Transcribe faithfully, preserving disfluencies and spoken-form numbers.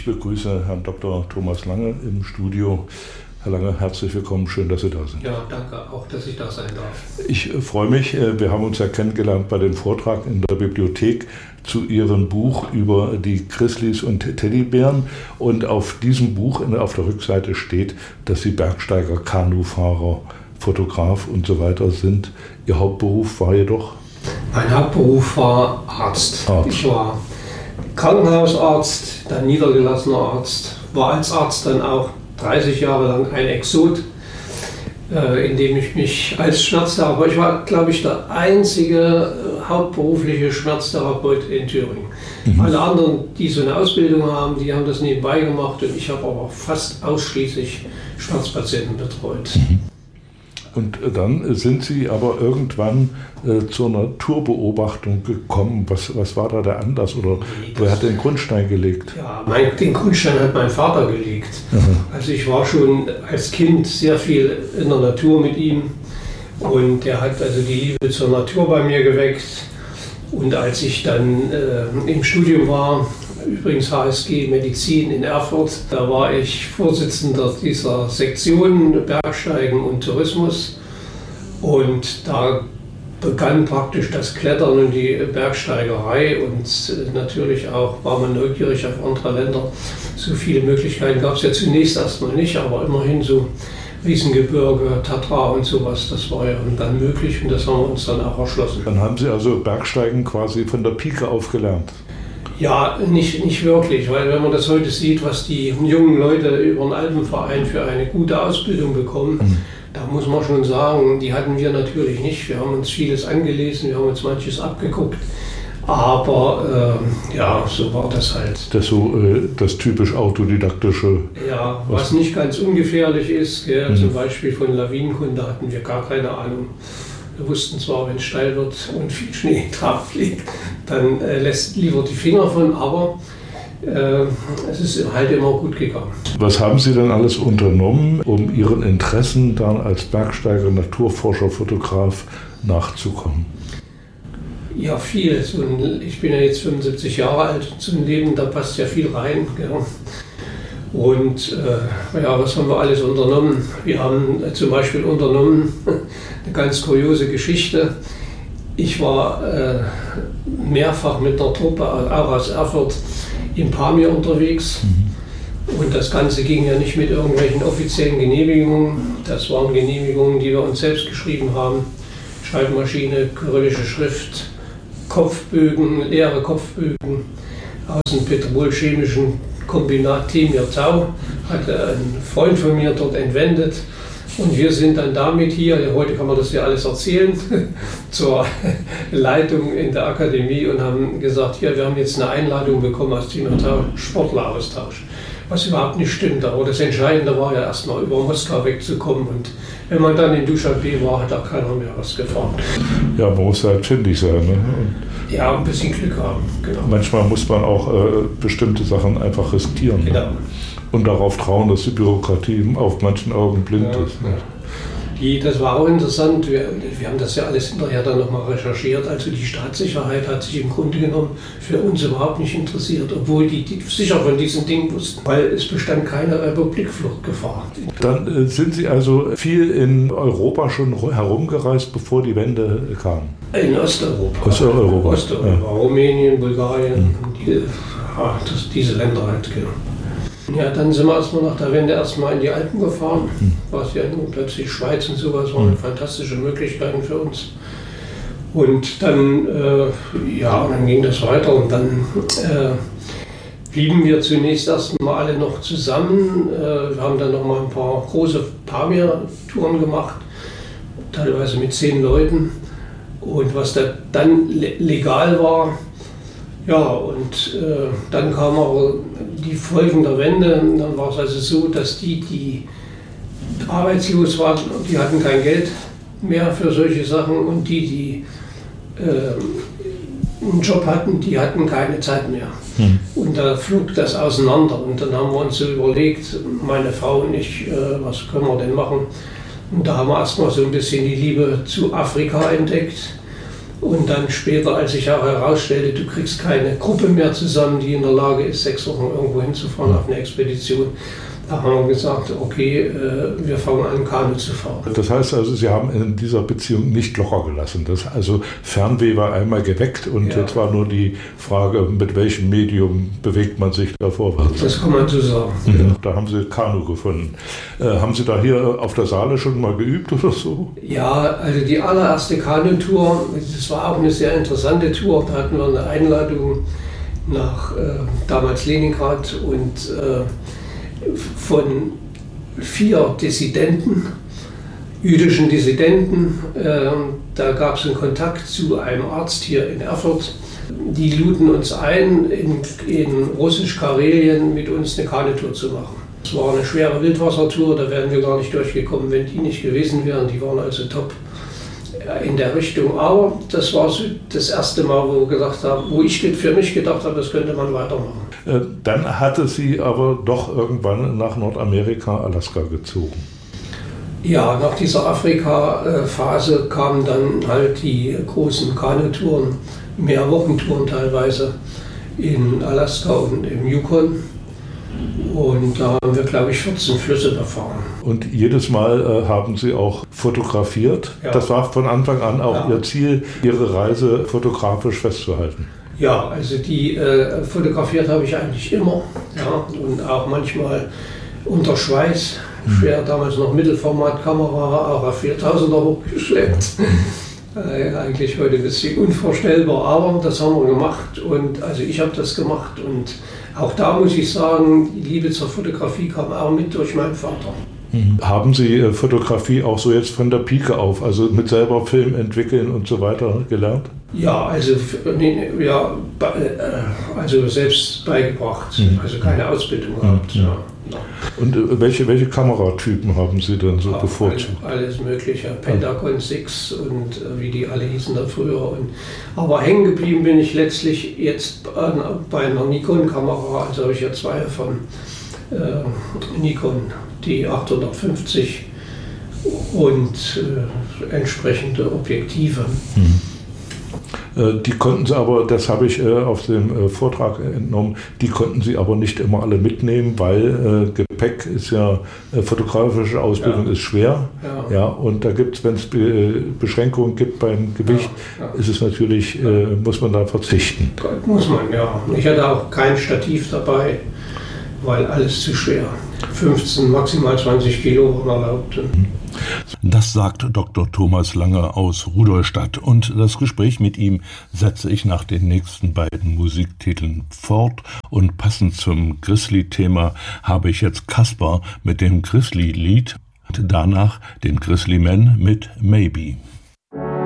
Ich begrüße Herrn Doktor Thomas Lange im Studio. Herr Lange, herzlich willkommen, schön, dass Sie da sind. Ja, danke auch, dass ich da sein darf. Ich äh, freue mich, äh, wir haben uns ja kennengelernt bei dem Vortrag in der Bibliothek zu Ihrem Buch über die Grizzlies und Teddybären. Und auf diesem Buch, auf der Rückseite steht, dass Sie Bergsteiger, Kanufahrer, Fotograf und so weiter sind. Ihr Hauptberuf war jedoch? Mein Hauptberuf war Arzt. Arzt. Ich war Krankenhausarzt, dann niedergelassener Arzt, war als Arzt dann auch dreißig Jahre lang ein Exot, äh, in dem ich mich als Schmerztherapeut, ich war, glaube ich, der einzige äh, hauptberufliche Schmerztherapeut in Thüringen. Mhm. Alle anderen, die so eine Ausbildung haben, die haben das nebenbei gemacht und ich habe aber fast ausschließlich Schmerzpatienten betreut. Mhm. Und dann sind Sie aber irgendwann äh, zur Naturbeobachtung gekommen. Was, was war da der Anlass oder nee, wer hat den Grundstein gelegt? Ja, mein, den Grundstein hat mein Vater gelegt. Mhm. Also ich war schon als Kind sehr viel in der Natur mit ihm und er hat also die Liebe zur Natur bei mir geweckt. Und als ich dann äh, im Studium war, übrigens H S G Medizin in Erfurt, da war ich Vorsitzender dieser Sektion Bergsteigen und Tourismus und da begann praktisch das Klettern und die Bergsteigerei und natürlich auch war man neugierig auf andere Länder. So viele Möglichkeiten gab es ja zunächst erstmal nicht, aber immerhin so Riesengebirge, Tatra und sowas, das war ja dann möglich und das haben wir uns dann auch erschlossen. Dann haben Sie also Bergsteigen quasi von der Pike auf gelernt? Ja, nicht, nicht wirklich, weil wenn man das heute sieht, was die jungen Leute über den Alpenverein für eine gute Ausbildung bekommen, mhm. da muss man schon sagen, die hatten wir natürlich nicht. Wir haben uns vieles angelesen, wir haben uns manches abgeguckt, aber äh, ja, so war das halt. Das so äh, das typisch autodidaktische. Ja, was, was nicht ganz ungefährlich ist, gell, mhm. zum Beispiel von Lawinenkunde hatten wir gar keine Ahnung. Wir wussten zwar, wenn es steil wird und viel Schnee drauf liegt, dann äh, lässt lieber die Finger von, aber äh, es ist halt immer gut gegangen. Was haben Sie denn alles unternommen, um Ihren Interessen dann als Bergsteiger, Naturforscher, Fotograf nachzukommen? Ja, viel. So ein, ich bin ja jetzt fünfundsiebzig Jahre alt, zum Leben, da passt ja viel rein. Gell. Und äh, ja, was haben wir alles unternommen? Wir haben äh, zum Beispiel unternommen, eine ganz kuriose Geschichte. Ich war äh, mehrfach mit einer Truppe, auch aus Erfurt, in Pamir unterwegs. Mhm. Und das Ganze ging ja nicht mit irgendwelchen offiziellen Genehmigungen. Das waren Genehmigungen, die wir uns selbst geschrieben haben. Schreibmaschine, kyrillische Schrift, Kopfbögen, leere Kopfbögen aus dem petrolchemischen Kombinat Temir Tau, hat ein Freund von mir dort entwendet und wir sind dann damit hier, heute kann man das ja alles erzählen, zur Leitung in der Akademie und haben gesagt, hier, wir haben jetzt eine Einladung bekommen aus Temir Tau, Sportleraustausch, was überhaupt nicht stimmt, aber das Entscheidende war ja erstmal über Moskau wegzukommen und wenn man dann in Duschanbe war, hat auch keiner mehr was gefragt. Ja, man muss halt findig sein. Ne? Ja, ein bisschen Glück haben, genau. Manchmal muss man auch äh, bestimmte Sachen einfach riskieren. Genau. Ne? Und darauf trauen, dass die Bürokratie auf manchen Augen blind ja, ist. Ne? Ja. Die, das war auch interessant, wir, wir haben das ja alles hinterher dann nochmal recherchiert, also die Staatssicherheit hat sich im Grunde genommen für uns überhaupt nicht interessiert, obwohl die, die sicher von diesen Dingen wussten, weil es bestand keine Republikfluchtgefahr. Dann äh, sind Sie also viel in Europa schon herumgereist, bevor die Wende kam? In Osteuropa. Osteuropa, Osteuropa. Ja. Rumänien, Bulgarien, mhm. die, ja, das, diese Länder halt, genau. Ja, dann sind wir erstmal nach der Wende erstmal in die Alpen gefahren, hm. was ja nun plötzlich Schweiz und sowas waren hm. fantastische Möglichkeiten für uns. Und dann, äh, ja, dann ging das weiter und dann äh, blieben wir zunächst erstmal alle noch zusammen. Äh, wir haben dann noch mal ein paar große Pamir-Touren gemacht, teilweise mit zehn Leuten. Und was da dann le- legal war, ja, und äh, dann kamen aber die Folgen der Wende. Dann war es also so, dass die, die arbeitslos waren, die hatten kein Geld mehr für solche Sachen und die, die äh, einen Job hatten, die hatten keine Zeit mehr. Hm. Und da flog das auseinander. Und dann haben wir uns so überlegt, meine Frau und ich, äh, was können wir denn machen? Und da haben wir erstmal so ein bisschen die Liebe zu Afrika entdeckt. Und dann später, als sich auch herausstellte, du kriegst keine Gruppe mehr zusammen, die in der Lage ist, sechs Wochen irgendwo hinzufahren auf eine Expedition, da haben wir gesagt, okay, wir fangen an, Kanu zu fahren. Das heißt also, Sie haben in dieser Beziehung nicht locker gelassen. Das also Fernweh war einmal geweckt und ja. Jetzt war nur die Frage, mit welchem Medium bewegt man sich da vorwärts. Das kann man so sagen. Mhm. Da haben Sie Kanu gefunden. Äh, haben Sie da hier auf der Saale schon mal geübt oder so? Ja, also die allererste Kanutour, das war auch eine sehr interessante Tour. Da hatten wir eine Einladung nach äh, damals Leningrad und äh, von vier Dissidenten, jüdischen Dissidenten. Äh, da gab es einen Kontakt zu einem Arzt hier in Erfurt. Die luden uns ein, in, in Russisch-Karelien mit uns eine Kanutour zu machen. Es war eine schwere Wildwassertour, da wären wir gar nicht durchgekommen, wenn die nicht gewesen wären. Die waren also top in der Richtung. Aber das war so das erste Mal, wo wir gesagt haben, wo ich für mich gedacht habe, das könnte man weitermachen. Dann hatte sie aber doch irgendwann nach Nordamerika, Alaska gezogen. Ja, nach dieser Afrika-Phase kamen dann halt die großen Kanutouren, Mehrwochentouren teilweise in Alaska und im Yukon. Und da haben wir, glaube ich, vierzehn Flüsse befahren. Und jedes Mal äh, haben Sie auch fotografiert. Ja. Das war von Anfang an auch ja. Ihr Ziel, Ihre Reise fotografisch festzuhalten. Ja, also die äh, fotografiert habe ich eigentlich immer. Ja, und auch manchmal unter Schweiß. Mhm. Schwer damals noch Mittelformatkamera, auch auf viertausender hochgeschleppt. Äh, eigentlich heute ein bisschen unvorstellbar, aber das haben wir gemacht. Und also ich habe das gemacht. Und auch da muss ich sagen, die Liebe zur Fotografie kam auch mit durch meinen Vater. Mhm. Haben Sie äh, Fotografie auch so jetzt von der Pike auf, also mit selber Film entwickeln und so weiter gelernt? Ja, also, nee, ja, also selbst beigebracht, mhm. also keine Ausbildung gehabt. Mhm. Ja. Ja. Und äh, welche, welche Kameratypen haben Sie denn so ja, bevorzugt? Alles mögliche, Pentagon sechs und äh, wie die alle hießen da früher. Und, aber hängen geblieben bin ich letztlich jetzt äh, bei einer Nikon-Kamera, also habe ich ja zwei von äh, Nikon, die achthundertfünfzig und äh, entsprechende Objektive. Mhm. Die konnten Sie aber, das habe ich äh, auf dem äh, Vortrag entnommen, die konnten Sie aber nicht immer alle mitnehmen, weil äh, Gepäck ist ja, äh, fotografische Ausbildung ja. ist schwer. Ja. Ja, und da gibt es, wenn es Be- Beschränkungen gibt beim Gewicht, ja. Ja. ist es natürlich, äh, muss man da verzichten. Muss man, ja. Ich hatte auch kein Stativ dabei, weil alles zu schwer. fünfzehn, maximal zwanzig Kilo waren erlaubt. Das sagt Doktor Thomas Lange aus Rudolstadt und das Gespräch mit ihm setze ich nach den nächsten beiden Musiktiteln fort und passend zum Grizzly-Thema habe ich jetzt Kasper mit dem Grizzly-Lied und danach den Grizzly Men mit Maybe.